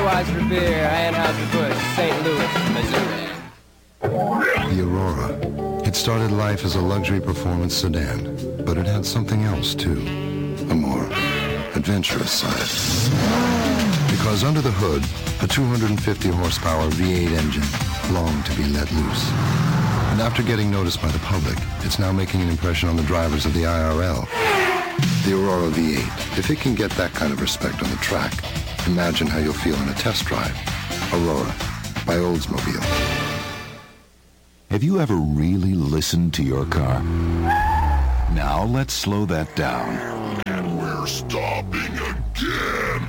Budweiser-Beer, Anheuser-Busch, St. Louis, Missouri. The Aurora. It started life as a luxury performance sedan, but it had something else, too. A more adventurous side. Because under the hood, a 250-horsepower V8 engine longed to be let loose. And after getting noticed by the public, it's now making an impression on the drivers of the IRL. The Aurora V8. If it can get that kind of respect on the track, imagine how you'll feel in a test drive. Aurora, by Oldsmobile. Have you ever really listened to your car? Now let's slow that down. And we're stopping again.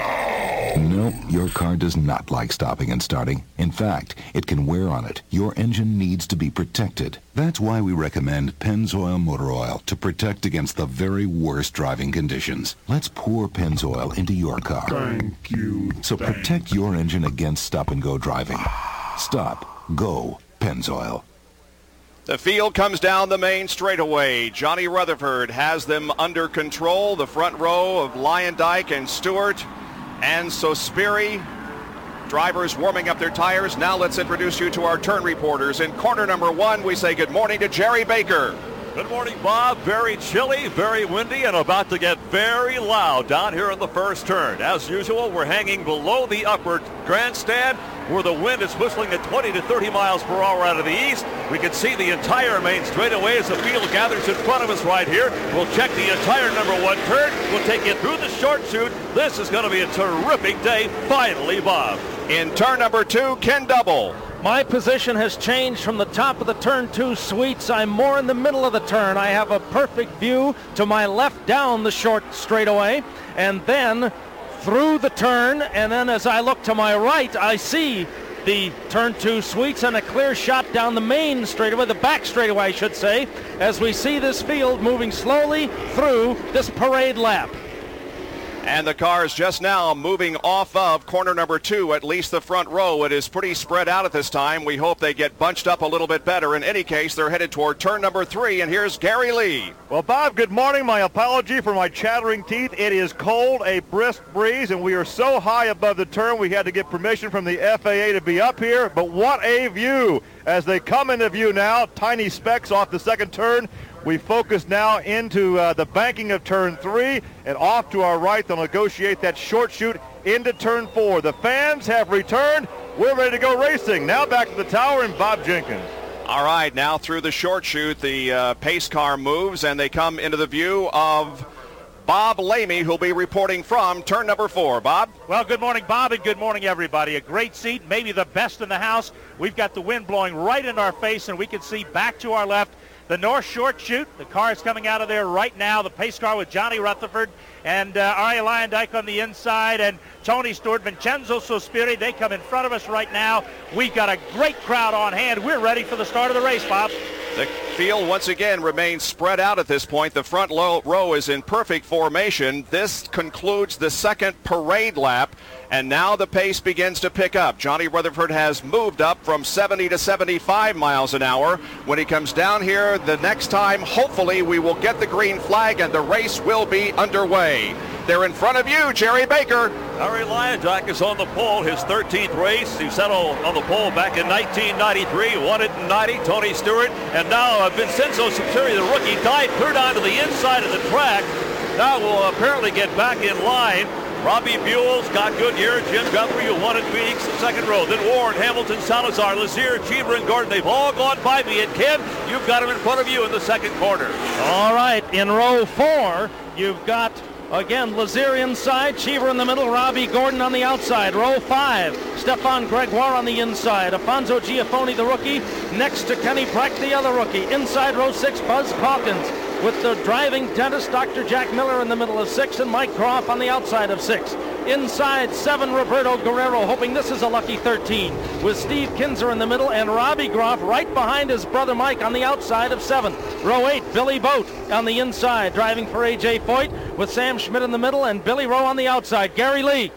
No, your car does not like stopping and starting. In fact, it can wear on it. Your engine needs to be protected. That's why we recommend Pennzoil Motor Oil to protect against the very worst driving conditions. Let's pour Pennzoil into your car. Thank you. So protect your engine against stop-and-go driving. Stop. Go. Pennzoil. The field comes down the main straightaway. Johnny Rutherford has them under control. The front row of Lyondike and Stewart and Sospiri. Drivers warming up their tires. Now let's introduce you to our turn reporters. In corner number 1, we say good morning to Jerry Baker. Good morning, Bob. Very chilly, very windy, and about to get very loud down here in the first turn. As usual, we're hanging below the upper grandstand where the wind is whistling at 20 to 30 miles per hour out of the east. We can see the entire main straightaway as the field gathers in front of us right here. We'll check the entire number 1 turn. We'll take you through the short chute. This is going to be a terrific day, finally, Bob. In turn number 2, Ken Double. My position has changed from the top of the turn 2 suites. I'm more in the middle of the turn. I have a perfect view to my left down the short straightaway, and then through the turn, and then as I look to my right, I see the turn 2 suites and a clear shot down the main straightaway, the back straightaway I should say, as we see this field moving slowly through this parade lap. And the cars just now moving off of corner number 2, at least the front row. It is pretty spread out at this time. We hope they get bunched up a little bit better. In any case, they're headed toward turn number 3, and here's Gary Lee. Well, Bob, good morning. My apology for my chattering teeth. It is cold, a brisk breeze, and we are so high above the turn we had to get permission from the FAA to be up here. But what a view as they come into view now. Tiny specks off the second turn. We focus now into the banking of turn 3, and off to our right, they'll negotiate that short chute into turn 4. The fans have returned. We're ready to go racing. Now back to the tower and Bob Jenkins. All right, now through the short chute, the pace car moves, and they come into the view of Bob Lamey, who'll be reporting from turn number 4. Bob? Well, good morning, Bob, and good morning, everybody. A great seat, maybe the best in the house. We've got the wind blowing right in our face, and we can see back to our left the North Short Chute. The car is coming out of there right now. The pace car with Johnny Rutherford and Arie Luyendyk on the inside, and Tony Stewart, Vincenzo Sospiri. They come in front of us right now. We've got a great crowd on hand. We're ready for the start of the race, Bob. The field once again remains spread out at this point. The front row is in perfect formation. This concludes the second parade lap, and now the pace begins to pick up. Johnny Rutherford has moved up from 70 to 75 miles an hour. When he comes down here the next time, hopefully we will get the green flag and the race will be underway. They're in front of you, Jerry Baker. Arie Luyendyk is on the pole, his 13th race. He settled on the pole back in 1993, won it in 90, Tony Stewart. And now Vincenzo Sospiri, the rookie, died clear down to the inside of the track. Now will apparently get back in line. Robbie Buell, Scott Goodyear, Jim Guthrie, who won at Phoenix, the second row. Then Warren, Hamilton, Salazar, Lazier, Cheever, and Gordon. They've all gone by me. And Ken, you've got them in front of you in the second corner. All right, in row 4, you've got, again, Lazier inside, Cheever in the middle, Robbie Gordon on the outside. Row 5, Stefan Gregoire on the inside, Afonso Giafoni, the rookie, next to Kenny Breck, the other rookie. Inside row 6, Buzz Calkins, with the driving dentist, Dr. Jack Miller, in the middle of 6, and Mike Groff on the outside of 6. Inside 7, Roberto Guerrero, hoping this is a lucky 13, with Steve Kinzer in the middle and Robbie Groff right behind his brother Mike on the outside of 7. Row 8, Billy Boat on the inside, driving for A.J. Foyt, with Sam Schmidt in the middle and Billy Rowe on the outside. Gary Lee.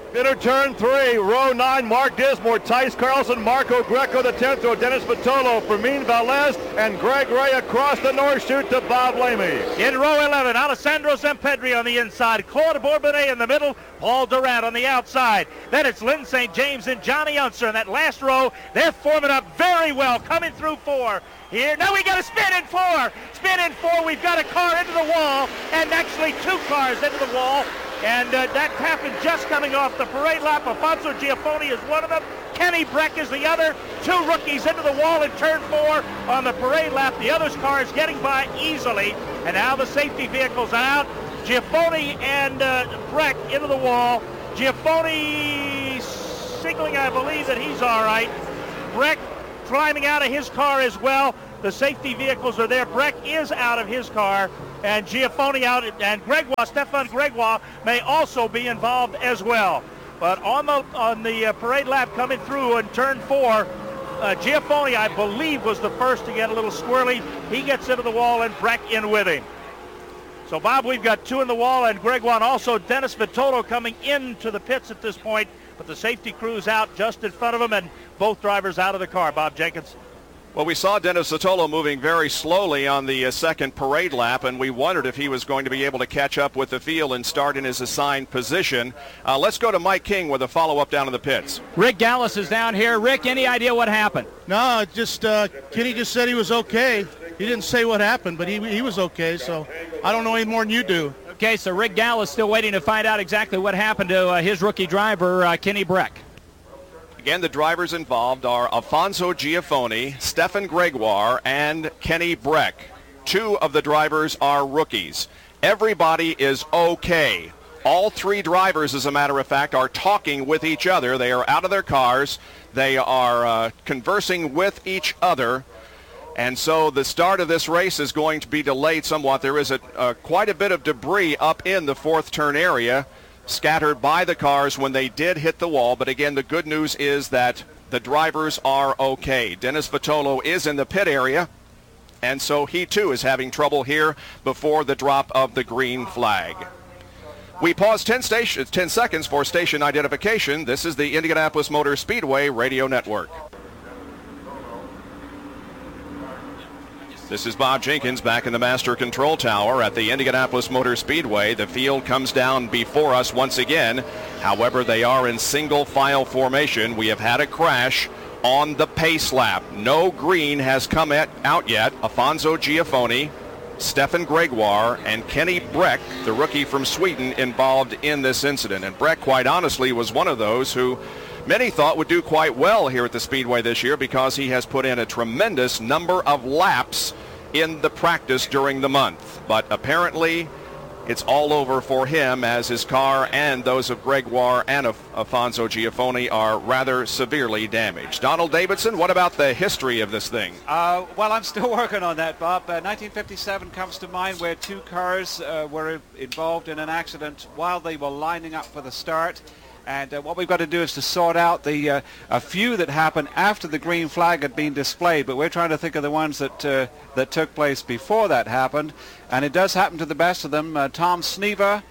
Into turn 3, row 9, Mark Dismore, Tice Carlson, Marco Greco, the 10th row, Dennis Vitolo, Fermin Velez, and Greg Ray across the north chute to Bob Lamy. In row 11, Alessandro Zampedri on the inside, Claude Bourbonnais in the middle, Paul Durant on the outside. Then it's Lynn St. James and Johnny Unser in that last row. They're forming up very well, coming through 4. Here, now we got a spin in 4. Spin in 4, we've got a car into the wall, and actually 2 cars into the wall. And that happened just coming off the parade lap. Alfonso Giafoni is one of them. Kenny Breck is the other. 2 rookies into the wall in turn 4 on the parade lap. The other cars getting by easily. And now the safety vehicles are out. Giafoni and Breck into the wall. Giafoni signaling, I believe, that he's all right. Breck climbing out of his car as well. The safety vehicles are there. Breck is out of his car. And Giafoni out, and Gregoire, Stefan Gregoire may also be involved as well. But on the parade lap coming through in turn 4, Giafoni, I believe, was the first to get a little squirrely. He gets into the wall and Breck in with him. So, Bob, we've got 2 in the wall, and Gregoire, and also Dennis Vitolo coming into the pits at this point. But the safety crew's out just in front of him, and both drivers out of the car. Bob Jenkins. Well, we saw Dennis Vitolo moving very slowly on the second parade lap, and we wondered if he was going to be able to catch up with the field and start in his assigned position. Let's go to Mike King with a follow-up down in the pits. Rick Gallus is down here. Rick, any idea what happened? No, just Kenny just said he was okay. He didn't say what happened, but he was okay, so I don't know any more than you do. Okay, so Rick Gallus still waiting to find out exactly what happened to his rookie driver, Kenny Breck. Again, the drivers involved are Alfonso Giafoni, Stefan Gregoire, and Kenny Breck. 2 of the drivers are rookies. Everybody is okay. All 3 drivers, as a matter of fact, are talking with each other. They are out of their cars. They are conversing with each other. And so the start of this race is going to be delayed somewhat. There is quite a bit of debris up in the 4th turn area, scattered by the cars when they did hit the wall. But again, the good news is that the drivers are okay. Dennis Vitolo is in the pit area, and so he too is having trouble here before the drop of the green flag. We pause 10 seconds for station identification. This is the Indianapolis Motor Speedway Radio Network. This is Bob Jenkins back in the Master Control Tower at the Indianapolis Motor Speedway. The field comes down before us once again. However, they are in single file formation. We have had a crash on the pace lap. No green has come out yet. Alfonso Giafoni, Stefan Gregoire, and Kenny Breck, the rookie from Sweden, involved in this incident. And Breck, quite honestly, was one of those who many thought would do quite well here at the Speedway this year because he has put in a tremendous number of laps in the practice during the month. But apparently it's all over for him as his car and those of Gregoire and Alfonso Giafoni are rather severely damaged. Donald Davidson, what about the history of this thing? Well, I'm still working on that, Bob. 1957 comes to mind where 2 cars were involved in an accident while they were lining up for the start. And what we've got to do is to sort out a few that happened after the green flag had been displayed. But we're trying to think of the ones that took place before that happened. And it does happen to the best of them. Tom Sneva,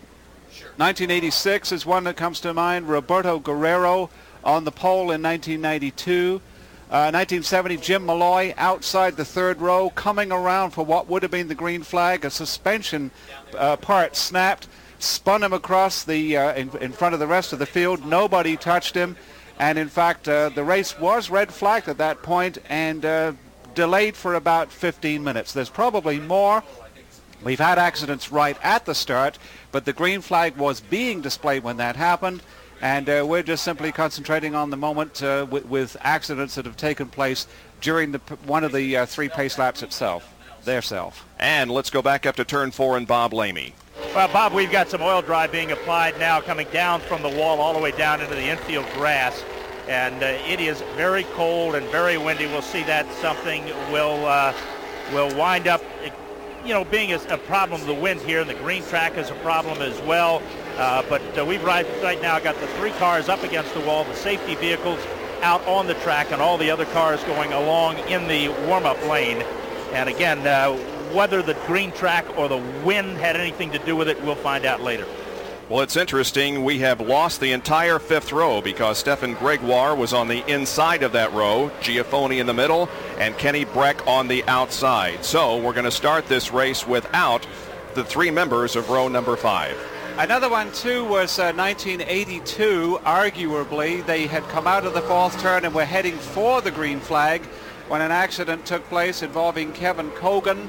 1986 is one that comes to mind. Roberto Guerrero on the pole in 1992. 1970, Jim Malloy outside the 3rd row, coming around for what would have been the green flag. A suspension part snapped. Spun him across the in front of the rest of the field. Nobody touched him, and in fact the race was red flagged at that point and delayed for about 15 minutes. There's probably more. We've had accidents right at the start, but the green flag was being displayed when that happened, and we're just simply concentrating on the moment with accidents that have taken place during one of the 3 pace laps itself. And let's go back up to turn 4 and Bob Lamy. Well, Bob, we've got some oil dry being applied now coming down from the wall all the way down into the infield grass. And it is very cold and very windy. We'll see that something will wind up, being a problem. The wind here and the green track is a problem as well. But we've right now got the 3 cars up against the wall, the safety vehicles out on the track, and all the other cars going along in the warm-up lane. And again, whether the green track or the wind had anything to do with it, we'll find out later. Well, it's interesting. We have lost the entire fifth row because Stefan Gregoire was on the inside of that row, Giafoni in the middle, and Kenny Breck on the outside. So we're going to start this race without the three members of row number 5. Another one, too, was 1982. Arguably, they had come out of the fourth turn and were heading for the green flag when an accident took place involving Kevin Cogan.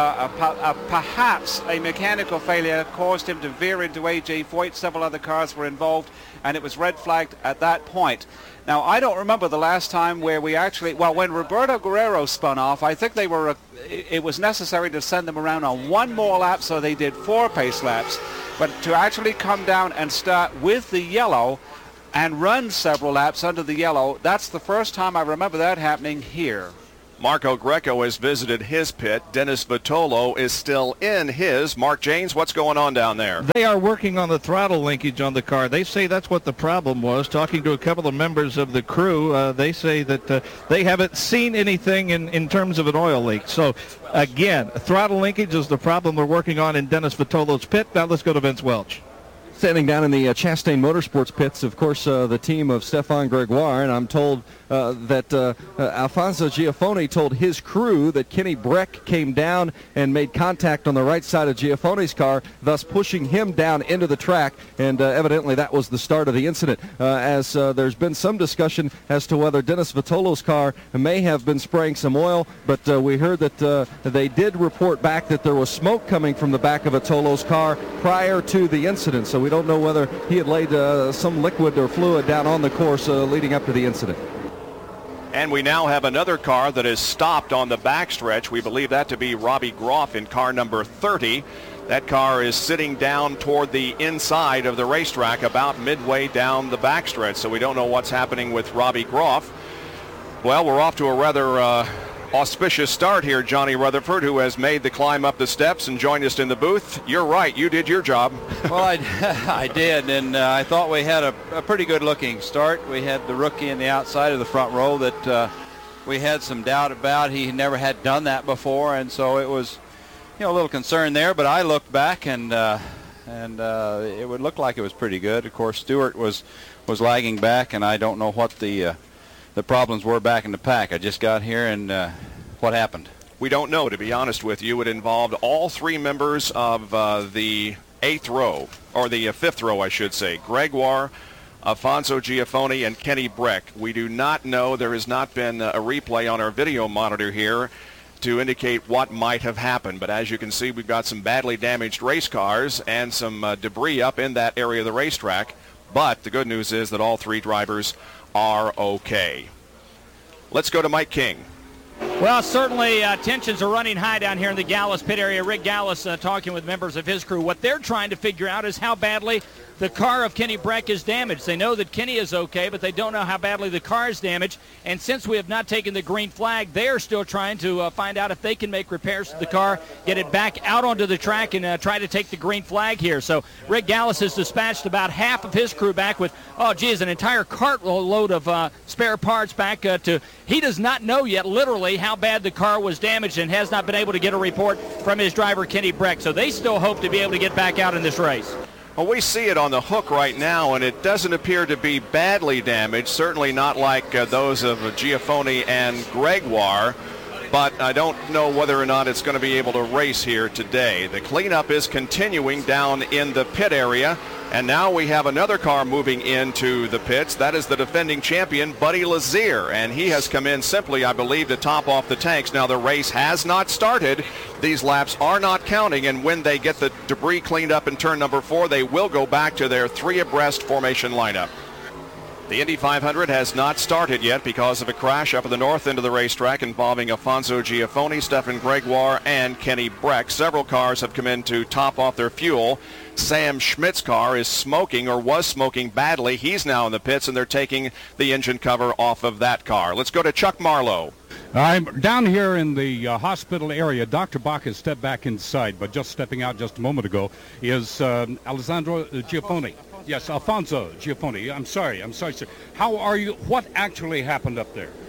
Perhaps a mechanical failure caused him to veer into A.J. Foyt. Several other cars were involved, and it was red flagged at that point. Now, I don't remember the last time where we actually, well, when Roberto Guerrero spun off, I think it was necessary to send them around on one more lap, so they did 4 pace laps. But to actually come down and start with the yellow and run several laps under the yellow, that's the first time I remember that happening here. Marco Greco has visited his pit. Dennis Vitolo is still in his. Mark Janes, what's going on down there? They are working on the throttle linkage on the car. They say that's what the problem was. Talking to a couple of members of the crew, they say that they haven't seen anything in terms of an oil leak. So, again, throttle linkage is the problem they're working on in Dennis Vitolo's pit. Now let's go to Vince Welch. Standing down in the Chastain Motorsports pits, of course, the team of Stefan Gregoire, and I'm told that Alfonso Giafoni told his crew that Kenny Breck came down and made contact on the right side of Giafoni's car, thus pushing him down into the track, and evidently that was the start of the incident, as there's been some discussion as to whether Dennis Vitolo's car may have been spraying some oil, but we heard that they did report back that there was smoke coming from the back of Vitolo's car prior to the incident, so we don't know whether he had laid some liquid or fluid down on the course leading up to the incident. And we now have another car that is stopped on the backstretch. We believe that to be Robbie Groff in car number 30. That car is sitting down toward the inside of the racetrack about midway down the backstretch, so we don't know what's happening with Robbie Groff. Well, we're off to a rather auspicious start here, Johnny Rutherford, who has made the climb up the steps and joined us in the booth. You're right, you did your job. Well, I did, and I thought we had a pretty good looking start. We had the rookie in the outside of the front row that we had some doubt about. He never had done that before, and so it was, a little concern there, but I looked back and it would look like it was pretty good. Of course, Stewart was lagging back, and I don't know what the problems were back in the pack. I just got here, and what happened? We don't know, to be honest with you. It involved all 3 members of the 8th row, or the 5th row, I should say. Gregoire, Alfonso Giafoni, and Kenny Breck. We do not know. There has not been a replay on our video monitor here to indicate what might have happened. But as you can see, we've got some badly damaged race cars and some debris up in that area of the racetrack. But the good news is that all 3 drivers are okay. Let's go to Mike King. Well, certainly tensions are running high down here in the Gallus pit area. Rick Gallus talking with members of his crew. What they're trying to figure out is how badly the car of Kenny Breck is damaged. They know that Kenny is okay, but they don't know how badly the car is damaged. And since we have not taken the green flag, they are still trying to find out if they can make repairs to the car, get it back out onto the track, and try to take the green flag here. So Rick Gallus has dispatched about half of his crew back with, an entire cartload of spare parts back to. He does not know yet, literally, how bad the car was damaged and has not been able to get a report from his driver, Kenny Breck. So they still hope to be able to get back out in this race. Well, we see it on the hook right now, and it doesn't appear to be badly damaged, certainly not like those of Giafoni and Gregoire, but I don't know whether or not it's going to be able to race here today. The cleanup is continuing down in the pit area, and now we have another car moving into the pits. That is the defending champion, Buddy Lazier, and he has come in simply, I believe, to top off the tanks. Now, the race has not started. These laps are not counting, and when they get the debris cleaned up in turn number 4, they will go back to their 3 abreast formation lineup. The Indy 500 has not started yet because of a crash up at the north end of the racetrack involving Alfonso Giafoni, Stefan Gregoire, and Kenny Breck. Several cars have come in to top off their fuel. Sam Schmidt's car is smoking, or was smoking badly. He's now in the pits, and they're taking the engine cover off of that car. Let's go to Chuck Marlowe. I'm down here in the hospital area. Dr. Bach has stepped back inside, but just stepping out just a moment ago is Alessandro Giafoni. Yes, Alfonso Giafoni. I'm sorry, sir. How are you? What actually happened up there?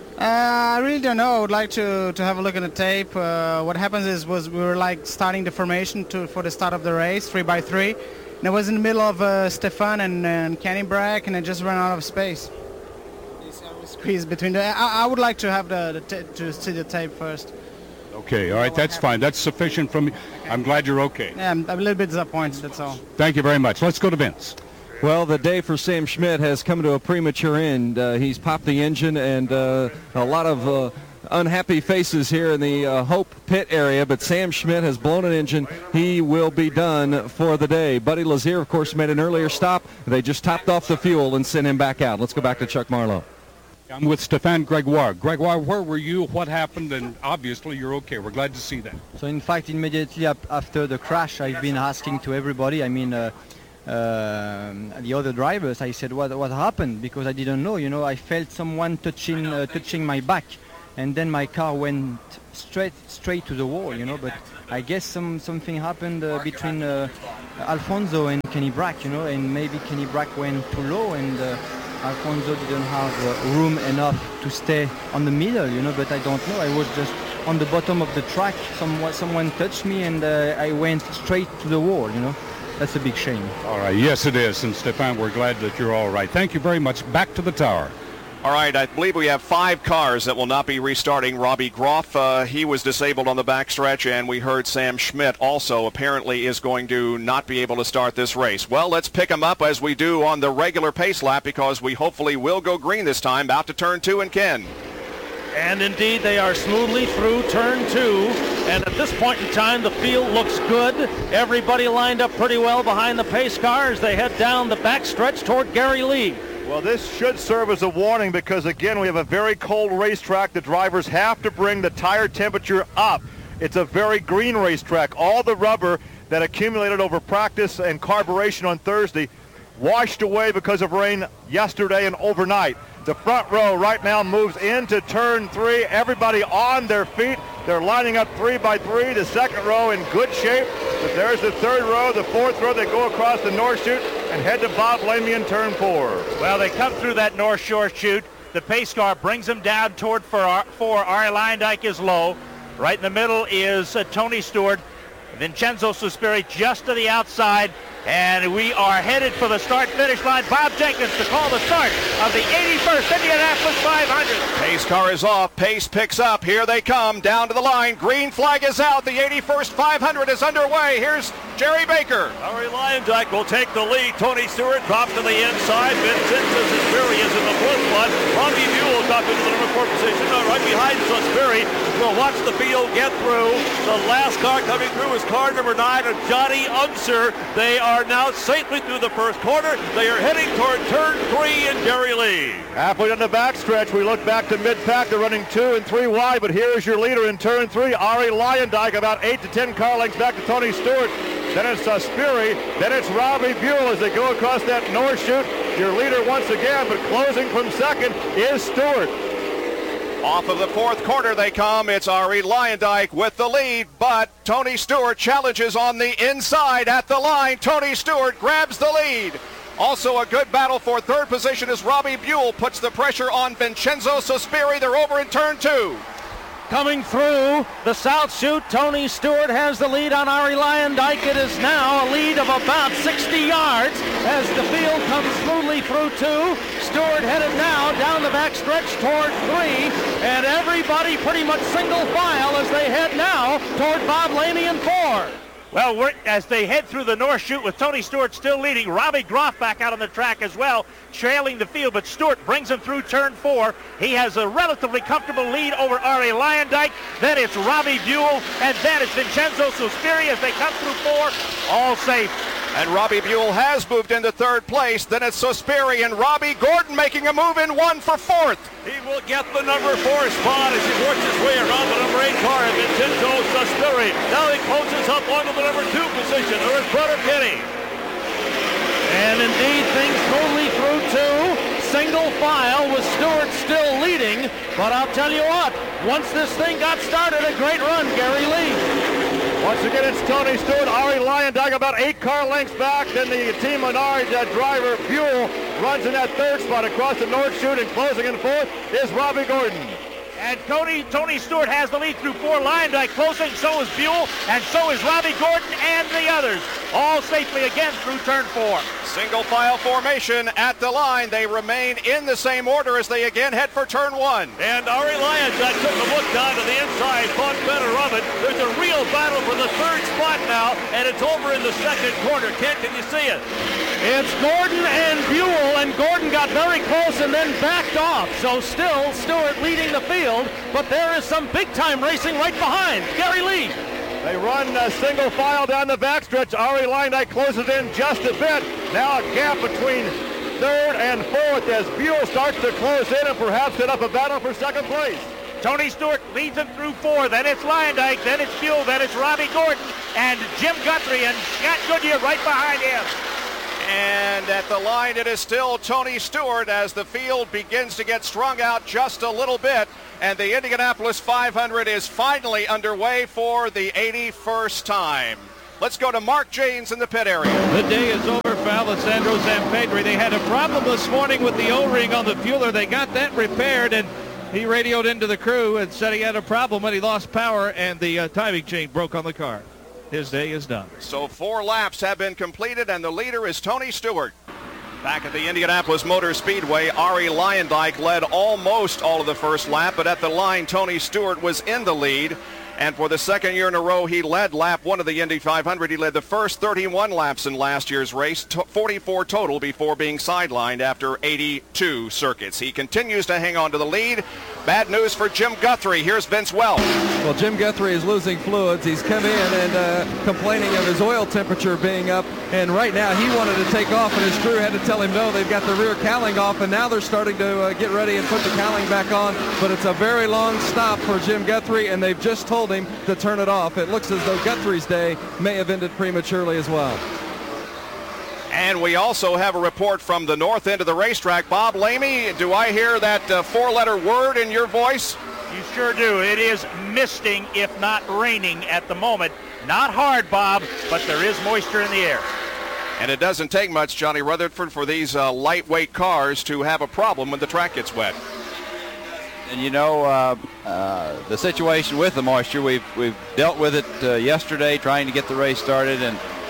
I really don't know. I would like to have a look at the tape. What happens is we were like starting the formation for the start of the race, 3x3, And I was in the middle of Stefan and Kenny Brack, and I just ran out of space. I was squeezed between the. I would like to have to see the tape first. Okay, all right, that's fine. That's sufficient from me. I'm glad you're okay. Yeah, I'm a little bit disappointed, that's all. Thank you very much. Let's go to Vince. Well, the day for Sam Schmidt has come to a premature end. He's popped the engine, and a lot of unhappy faces here in the Hope pit area, but Sam Schmidt has blown an engine. He will be done for the day. Buddy Lazier, of course, made an earlier stop. They just topped off the fuel and sent him back out. Let's go back to Chuck Marlowe. I'm with Stefan Gregoire. Gregoire, where were you? What happened? And obviously you're okay. We're glad to see that. So in fact, immediately after the crash, I've been asking to everybody, the other drivers, I said, what happened? Because I didn't know, I felt someone touching my back. And then my car went straight to the wall, but I guess something happened between Alfonso and Kenny Brack, and maybe Kenny Brack went too low, and Alfonso didn't have room enough to stay on the middle, but I don't know. I was just on the bottom of the track. Someone touched me, and I went straight to the wall, That's a big shame. All right, yes it is, and Stefan, we're glad that you're all right. Thank you very much. Back to the tower. All right, I believe we have 5 cars that will not be restarting. Robbie Groff, he was disabled on the backstretch, and we heard Sam Schmidt also apparently is going to not be able to start this race. Well, let's pick him up as we do on the regular pace lap, because we hopefully will go green this time, out to turn 2 and Ken. And indeed, they are smoothly through turn 2. And at this point in time, the field looks good. Everybody lined up pretty well behind the pace car as they head down the backstretch toward Gary Lee. Well, this should serve as a warning because, again, we have a very cold racetrack. The drivers have to bring the tire temperature up. It's a very green racetrack. All the rubber that accumulated over practice and carburation on Thursday washed away because of rain yesterday and overnight. The front row right now moves into turn 3. Everybody on their feet. They're lining up 3 by 3. The second row in good shape. But there's the third row, the fourth row. They go across the North Chute and head to Bob Lamy in turn 4. Well, they come through that North Shore Chute. The pace car brings them down toward 4. Arie Luyendyk is low. Right in the middle is Tony Stewart. Vincenzo Sospiri just to the outside. And we are headed for the start-finish line. Bob Jenkins to call the start of the 81st Indianapolis 500. Pace car is off. Pace picks up. Here they come down to the line. Green flag is out. The 81st 500 is underway. Here's Jerry Baker. Arie Luyendyk will take the lead. Tony Stewart drops to the inside. Vincenzo Sospiri is in the 4th spot. Robbie Buell dropped into the number 4 position. Right behind Sospiri. We'll watch the field get through. The last car coming through is car number 9 of Johnny Unser. They are now safely through the first quarter. They are heading toward turn 3 in Gary Lee. Halfway down the backstretch, we look back to mid-pack. They're running 2 and 3 wide, but here is your leader in turn 3, Arie Luyendyk, about 8 to 10 car lengths back to Tony Stewart. Then it's Sospiri. Then it's Robbie Buell as they go across that North Chute. Your leader once again, but closing from second is Stewart. Off of the 4th quarter they come. It's Arie Luyendyk with the lead, but Tony Stewart challenges on the inside at the line. Tony Stewart grabs the lead. Also a good battle for 3rd position as Robbie Buell puts the pressure on Vincenzo Sospiri. They're over in turn 2. Coming through the South Chute, Tony Stewart has the lead on Arie Luyendyk. It is now a lead of about 60 yards as the field comes smoothly through 2. Stewart headed now down the backstretch toward 3, and everybody pretty much single file as they head now toward Bob Lamy in 4. Well, as they head through the North Chute with Tony Stewart still leading, Robbie Groff back out on the track as well, trailing the field, but Stewart brings him through turn 4. He has a relatively comfortable lead over Arie Luyendyk. Then it's Robbie Buell, and then it's Vincenzo Sospiri as they come through 4, all safe. And Robbie Buell has moved into 3rd place. Then it's Sospiri and Robbie Gordon making a move in 1 for 4th. He will get the number 4 spot as he works his way around the number 8 car of Vincenzo Sospiri. Now he closes up onto the number 2 position. There is Brother Kenny. And indeed, things smoothly through 2. Single file with Stewart still leading. But I'll tell you what, once this thing got started, a great run, Gary Lee. Once again, it's Tony Stewart, Arie Luyendyk about 8 car lengths back. Then the Team Menard driver, Buell, runs in that 3rd spot across the North Chute, and closing in 4th is Robbie Gordon. And Tony Stewart has the lead through 4. Lyondike closing, so is Buell, and so is Robbie Gordon and the others. All safely again through turn 4. Single file formation at the line. They remain in the same order as they again head for turn 1. And Ari Lyondike took a look down to the inside, thought better of it. There's a real battle for the third spot now, and it's over in the second corner. Kent, can you see it? It's Gordon and Buell, and Gordon got very close and then backed off. So still Stewart leading the field, but there is some big-time racing right behind. Gary Lee. They run single file down the backstretch. Ari Lyondike closes in just a bit. Now a gap between third and fourth as Buell starts to close in and perhaps set up a battle for second place. Tony Stewart leads him through 4. Then it's Lyondike, then it's Buell, then it's Robbie Gordon, and Jim Guthrie and Scott Goodyear right behind him. And at the line, it is still Tony Stewart as the field begins to get strung out just a little bit. And the Indianapolis 500 is finally underway for the 81st time. Let's go to Mark Janes in the pit area. The day is over for Alessandro Zampedri. They had a problem this morning with the O-ring on the fueler. They got that repaired, and he radioed into the crew and said he had a problem when he lost power, and the timing chain broke on the car. His day is done. So 4 laps have been completed, and the leader is Tony Stewart. Back at the Indianapolis Motor Speedway, Ari Lyondike led almost all of the first lap, but at the line, Tony Stewart was in the lead. And for the second year in a row, he led lap 1 of the Indy 500. He led the first 31 laps in last year's race, 44 total before being sidelined after 82 circuits. He continues to hang on to the lead. Bad news for Jim Guthrie. Here's Vince Welch. Well, Jim Guthrie is losing fluids. He's come in and complaining of his oil temperature being up. And right now, he wanted to take off, and his crew had to tell him, no, they've got the rear cowling off, and now they're starting to get ready and put the cowling back on. But it's a very long stop for Jim Guthrie, and they've just told him to turn it off. It looks as though Guthrie's day may have ended prematurely as well. And we also have a report from the north end of the racetrack. Bob Lamey, do I hear that 4-letter word in your voice? You sure do. It is misting, if not raining at the moment. Not hard, Bob, but there is moisture in the air. And it doesn't take much, Johnny Rutherford, for these lightweight cars to have a problem when the track gets wet. And you know, the situation with the moisture, we've dealt with it yesterday trying to get the race started,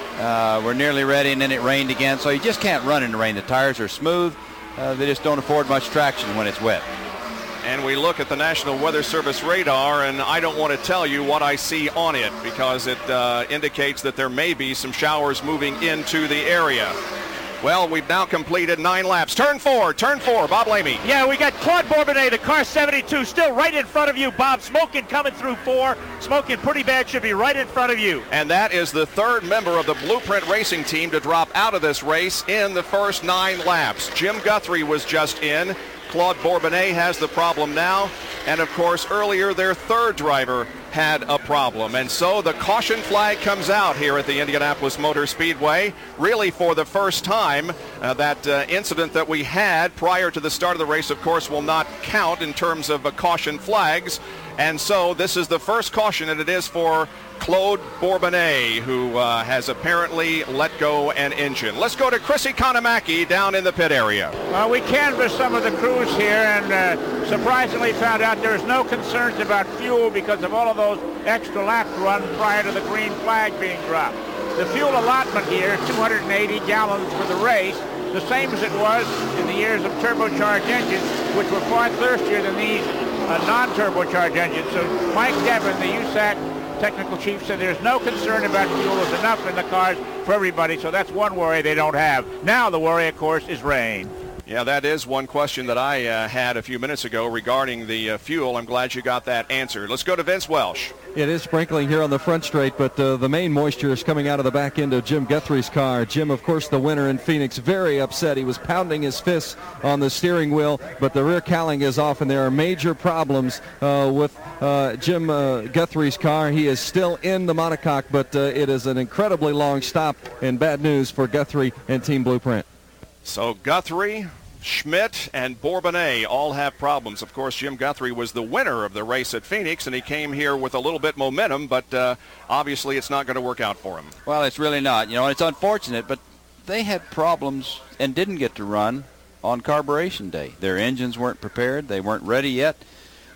and we're nearly ready, and then it rained again. So you just can't run in the rain. The tires are smooth. They just don't afford much traction when it's wet. And we look at the National Weather Service radar, and I don't want to tell you what I see on it because it indicates that there may be some showers moving into the area. Well, we've now completed 9 laps. Turn 4, Bob Lamey. Yeah, we got Claude Bourbonnais, the car 72, still right in front of you, Bob. Smoking coming through 4. Smoking pretty bad, should be right in front of you. And that is the 3rd member of the Blueprint Racing team to drop out of this race in the first 9 laps. Jim Guthrie was just in. Claude Bourbonnais has the problem now. And, of course, earlier their 3rd driver had a problem. And so the caution flag comes out here at the Indianapolis Motor Speedway. Really for the first time, that incident that we had prior to the start of the race, of course, will not count in terms of caution flags. And so this is the first caution, and it is for Claude Bourbonnais, who has apparently let go an engine. Let's go to Chrissy Konamaki down in the pit area. Well, we canvassed some of the crews here and surprisingly found out there's no concerns about fuel because of all of those extra laps run prior to the green flag being dropped. The fuel allotment here, 280 gallons for the race, the same as it was in the years of turbocharged engines, which were far thirstier than these non-turbocharged engines. So Mike Devin, the USAC technical chief, said there's no concern about fuel. There's enough in the cars for everybody, so that's one worry they don't have. Now the worry, of course, is rain. Yeah, that is one question that I had a few minutes ago regarding the fuel. I'm glad you got that answered. Let's go to Vince Welch. It is sprinkling here on the front straight, but the main moisture is coming out of the back end of Jim Guthrie's car. Jim, of course, the winner in Phoenix, very upset. He was pounding his fists on the steering wheel, but the rear cowling is off, and there are major problems with Jim Guthrie's car. He is still in the monocoque, but it is an incredibly long stop, and bad news for Guthrie and Team Blueprint. So Guthrie, Schmidt, and Bourbonnais all have problems. Of course, Jim Guthrie was the winner of the race at Phoenix, and he came here with a little bit momentum, but obviously it's not going to work out for him. Well, it's really not. You know, it's unfortunate, but they had problems and didn't get to run on carburation day. Their engines weren't prepared. They weren't ready yet.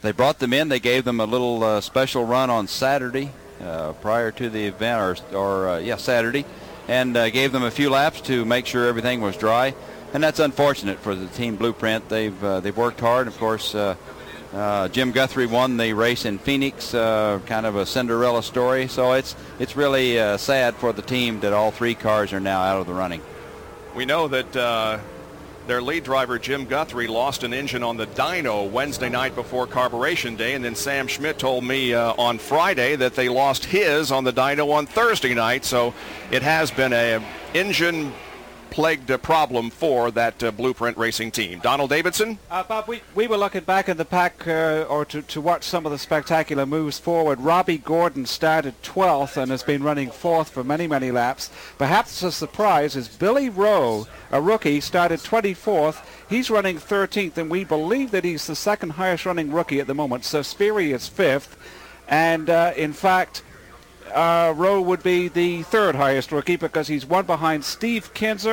They brought them in. They gave them a little special run on Saturday prior to the event, Saturday, and gave them a few laps to make sure everything was dry. And that's unfortunate for the Team Blueprint. They've worked hard. Of course, Jim Guthrie won the race in Phoenix, kind of a Cinderella story. So it's really sad for the team that all 3 cars are now out of the running. We know that their lead driver, Jim Guthrie, lost an engine on the dyno Wednesday night before Carburation Day, and then Sam Schmidt told me on Friday that they lost his on the dyno on Thursday night. So it has been a engine plagued problem for that Blueprint Racing team. Donald Davidson? Bob, we were looking back in the pack to watch some of the spectacular moves forward. Robbie Gordon started 12th and has been running 4th for many, many laps. Perhaps a surprise is Billy Rowe, a rookie, started 24th. He's running 13th, and we believe that he's the second highest running rookie at the moment. So Sperry is 5th, and in fact, Rowe would be the 3rd highest rookie because he's one behind Steve Kinzer